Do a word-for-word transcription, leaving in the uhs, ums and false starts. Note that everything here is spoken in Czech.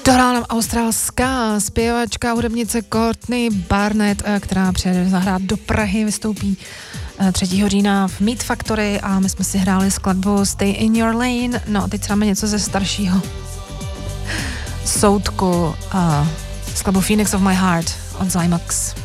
Dohrála nám australská zpěvačka, hudebnice Courtney Barnett, která přijede zahrát do Prahy, vystoupí třetího října v Meat Factory a my jsme si hráli skladbu Stay in Your Lane. No a teď máme něco ze staršího soudku a skladbu Phoenix of My Heart od Zymax.